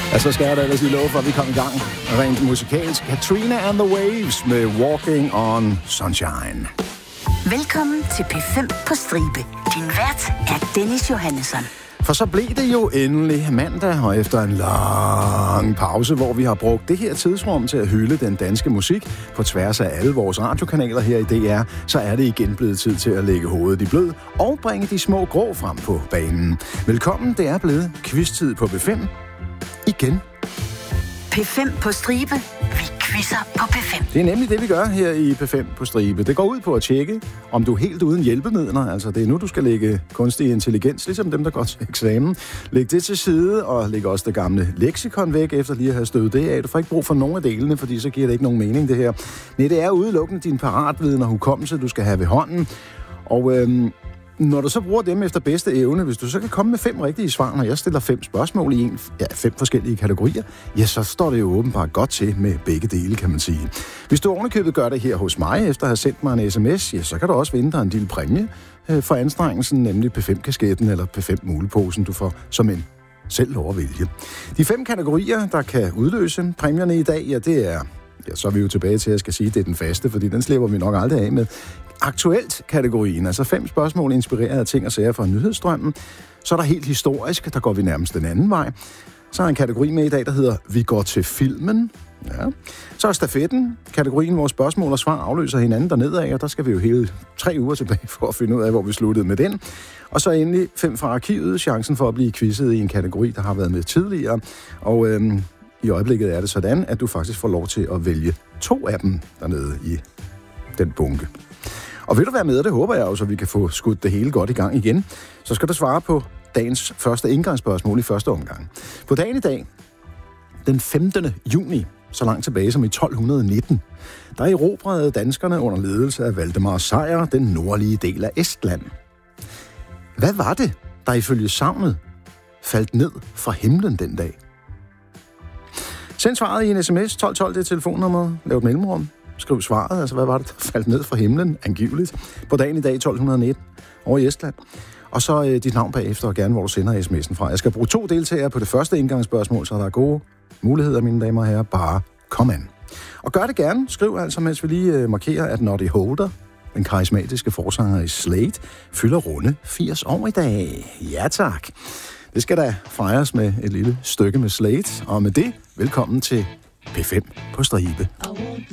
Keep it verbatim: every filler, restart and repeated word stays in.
Ja, så skal jeg da ellers lige love for, at vi kommer i gang rent musikalsk. Katrina and the Waves med Walking on Sunshine. Velkommen til P fem på stribe. Din vært er Dennis Johannesson. For så blev det jo endelig mandag, og efter en lang pause, hvor vi har brugt det her tidsrum til at hylde den danske musik på tværs af alle vores radiokanaler her i D R, så er det igen blevet tid til at lægge hovedet i blød og bringe de små grå frem på banen. Velkommen, det er blevet quiz-tid på P fem. Igen. P fem på stribe. Vi quizzer på P fem. Det er nemlig det, vi gør her i P fem på stribe. Det går ud på at tjekke, om du er helt uden hjælpemidler. Altså, det er nu, du skal lægge kunstig intelligens, ligesom dem, der går til eksamen. Læg det til side, og læg også det gamle leksikon væk, efter lige at have støvet det af. Du får ikke brug for nogen af delene, fordi så giver det ikke nogen mening, det her. Nej, det er udelukkende din paratviden og hukommelse, du skal have ved hånden. Og øhm, når du så bruger dem efter bedste evne, hvis du så kan komme med fem rigtige svar, når jeg stiller fem spørgsmål i en, ja, fem forskellige kategorier, ja, så står det jo åbenbart godt til med begge dele, kan man sige. Hvis du ovenikøbet gør det her hos mig, efter at have sendt mig en sms, ja, så kan du også vinde dig en lille præmie øh, for anstrengelsen, nemlig P fem-kasketten eller P fem-muleposen, du får som en selv lov at vælge. De fem kategorier, der kan udløse præmierne i dag, ja, det er, ja, så er vi jo tilbage til, at jeg skal sige, at det er den faste, fordi den slipper vi nok aldrig af med. Aktuelt-kategorien, altså fem spørgsmål inspireret af ting og sager fra nyhedsstrømmen. Så er der helt historisk, der går vi nærmest den anden vej. Så er en kategori med i dag, der hedder Vi går til filmen. Ja. Så er stafetten, kategorien, hvor spørgsmål og svar afløser hinanden dernede af, og der skal vi jo hele tre uger tilbage for at finde ud af, hvor vi sluttede med den. Og så endelig fem fra arkivet, chancen for at blive quizzet i en kategori, der har været med tidligere. Og øhm, i øjeblikket er det sådan, at du faktisk får lov til at vælge to af dem dernede i den bunke. Og vil du være med, det håber jeg jo, så vi kan få skudt det hele godt i gang igen, så skal du svare på dagens første indgangsspørgsmål i første omgang. På dagen i dag, den femtende juni, så langt tilbage som i tolv nitten, der erobrede danskerne under ledelse af Valdemar Sejr den nordlige del af Estland. Hvad var det, der ifølge sagnet faldt ned fra himlen den dag? Send svaret i en sms, tolv tolv, det er telefonnummeret, lav et mellemrum. Skriv svaret, altså hvad var det, der faldt ned fra himlen, angiveligt, på dagen i dag tolv nitten, over i Estland. Og så øh, dit navn bagefter, og gerne, hvor du sender sms'en fra. Jeg skal bruge to deltagere på det første indgangsspørgsmål, så der er gode muligheder, mine damer og herrer. Bare kom an. Og gør det gerne. Skriv altså, mens vi lige øh, markerer, at Noddy Holder, den karismatiske forsanger i Slade, fylder runde firs år i dag. Ja tak. Det skal da fejres med et lille stykke med Slade. Og med det, velkommen til P fem på stribe.